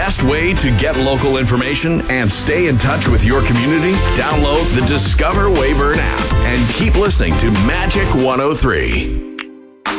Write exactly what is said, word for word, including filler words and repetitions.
best way to get local information and stay in touch with your community? Download the Discover Weyburn app and keep listening to Magic one oh three.